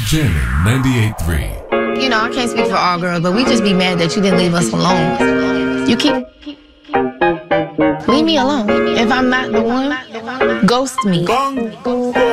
Jamming 98.3. You know, I can't speak for all girls, but we just be mad that you didn't leave us alone. You keep... Leave me alone. If I'm not the one, ghost me.